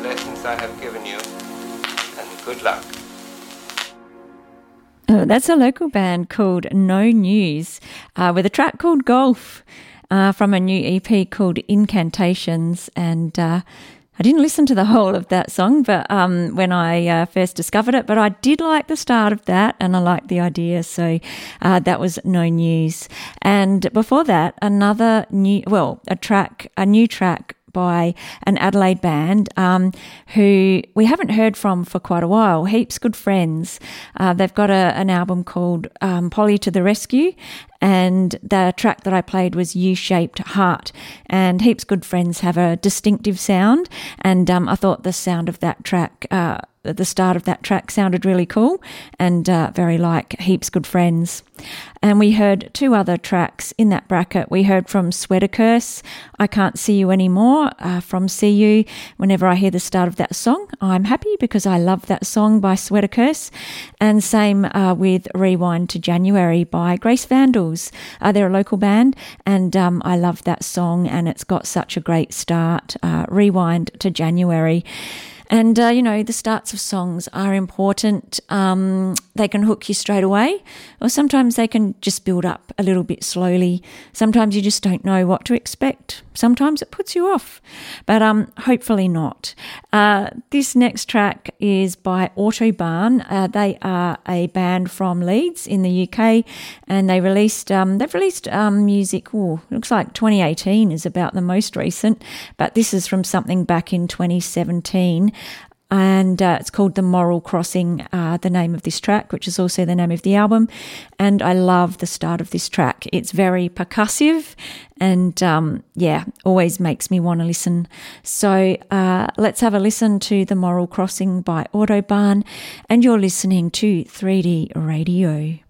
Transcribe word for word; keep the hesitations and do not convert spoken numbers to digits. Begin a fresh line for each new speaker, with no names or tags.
lessons I have given you, and good luck.
Oh, that's a local band called No News uh, with a track called Golf uh, from a new E P called Incantations. And uh, I didn't listen to the whole of that song but um, when I uh, first discovered it, but I did like the start of that and I liked the idea. So uh, that was No News. And before that, another new, well, a track, a new track by an Adelaide band um, who we haven't heard from for quite a while, Heaps Good Friends. Uh, they've got a, an album called um, Polly to the Rescue, and the track that I played was U-Shaped Heart. And Heaps Good Friends have a distinctive sound, and um, I thought the sound of that track, uh, the start of that track sounded really cool and uh, very like Heaps Good Friends. And we heard two other tracks in that bracket. We heard from Sweater Curse, I Can't See You Anymore, uh, from See You. Whenever I hear the start of that song, I'm happy because I love that song by Sweater Curse. And same uh, with Rewind to January by Grace Vandals. Uh, they're a local band and um, I love that song and it's got such a great start, uh, Rewind to January. And, uh, you know, the starts of songs are important. Um, they can hook you straight away, or sometimes they can just build up a little bit slowly. Sometimes you just don't know what to expect. Sometimes it puts you off, but um, hopefully not. Uh, this next track is by Autobahn. Uh, they are a band from Leeds in the U K, and they released um, they've released um, music. Oh, looks like twenty eighteen is about the most recent, but this is from something back in twenty seventeen. And uh, it's called The Moral Crossing, uh, the name of this track, which is also the name of the album. And I love the start of this track. It's very percussive and, um, yeah, always makes me want to listen. So uh, let's have a listen to The Moral Crossing by Autobahn. And you're listening to three D Radio.